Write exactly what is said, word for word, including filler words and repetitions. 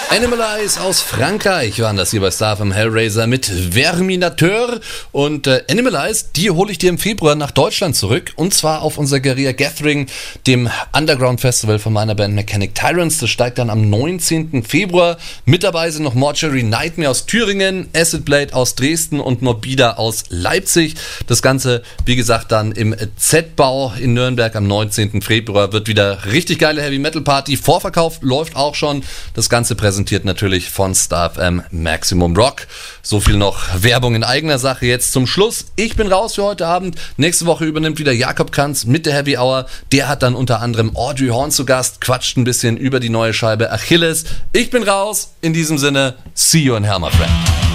Animalize aus Frankreich waren das hier bei Star F M Hellraiser mit Verminateur. Und äh, Animalize, die hole ich dir im Februar nach Deutschland zurück. Und zwar auf unser Guerilla Gathering, dem Underground Festival von meiner Band Mechanic Tyrants. Das steigt dann am neunzehnten Februar. Mit dabei sind noch Mortuary Nightmare aus Thüringen, Acid Blade aus Dresden und Morbida aus Leipzig. Das Ganze, wie gesagt, dann im Z-Bau in Nürnberg am neunzehnten Februar. Wird wieder richtig geile Heavy Metal Party. Vorverkauf läuft auch schon. Das Ganze präsentiert natürlich von Star F M Maximum Rock. So viel noch Werbung in eigener Sache jetzt zum Schluss. Ich bin raus für heute Abend. Nächste Woche übernimmt wieder Jakob Kranz mit der Heavy Hour. Der hat dann unter anderem Audrey Horn zu Gast, quatscht ein bisschen über die neue Scheibe Achilles. Ich bin raus. In diesem Sinne, see you in hell, my friend.